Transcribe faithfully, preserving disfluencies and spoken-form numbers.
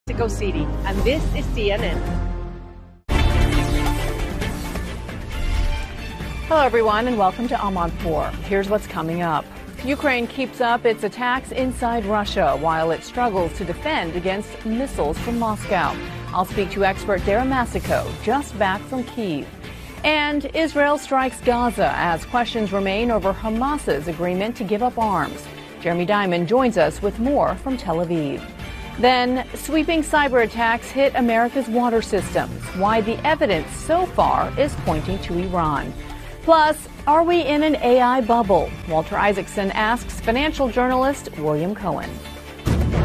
Mexico City, and this is C N N. Hello, everyone, and welcome to Almond four. Here's what's coming up. Ukraine keeps up its attacks inside Russia while it struggles to defend against missiles from Moscow. I'll speak to expert Dara Masiko, just back from Kyiv. And Israel strikes Gaza as questions remain over Hamas's agreement to give up arms. Jeremy Diamond joins us with more from Tel Aviv. Then, sweeping cyber attacks hit America's water systems. Why the evidence so far is pointing to Iran. Plus, are we in an A I bubble? Walter Isaacson asks financial journalist William Cohen.